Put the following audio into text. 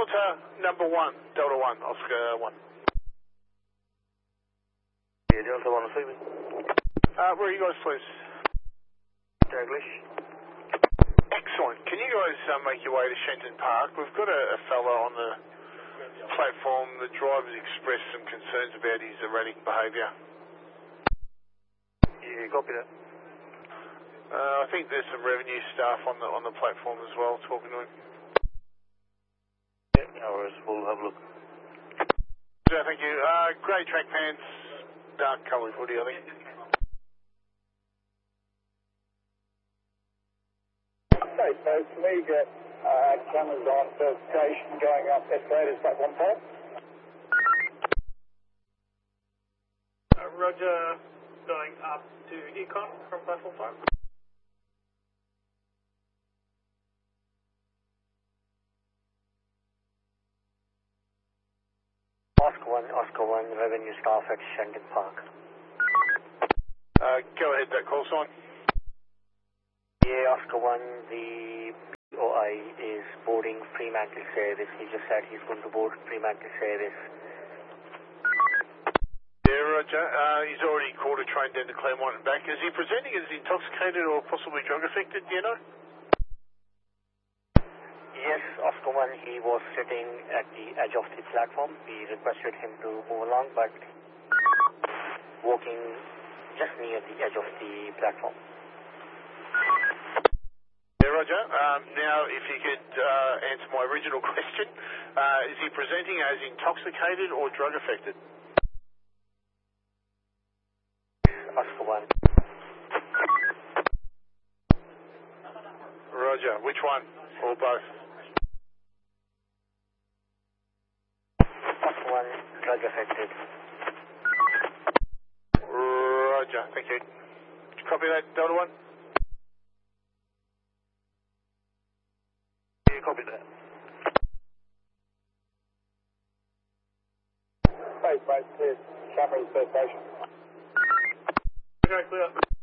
Delta number 1, Delta 1, Oscar 1. Yeah, Delta 1 receiving. Where are you guys, please? Daglish. Excellent. Can you guys make your way to Shenton Park? We've got a fella on the platform. The driver's expressed some concerns about his erratic behaviour. Yeah, copy that. I think there's some revenue staff on the platform as well talking to him. Yeah, no worries. We'll have a look. Yeah, thank you. Grey track pants, dark coloured hoodie, I think. Okay, so can we get cameras on verification going up escalators platform 4? Roger, going up to Econ from platform 5. Oscar 1, revenue staff at Shenton Park. Go ahead, that call sign. Yeah, Oscar 1, the OI is boarding Fremantle service. He just said he's going to board Fremantle service. Yeah, Roger. He's already called a train down to Claremont and back. Is he presenting as intoxicated or possibly drug affected, do you know? Yes, Oscar 1, he was sitting at the edge of the platform. We requested him to move along, but walking just near the edge of the platform. Yeah, Roger. Now, if you could answer my original question, is he presenting as intoxicated or drug affected? Oscar 1. Roger. Which one? Or both? Oscar 1, drug affected. Roger. Thank you. Copy that, Delta 1? Yeah, copy that. Space, mate, clear. Cameras verification. Okay, clear.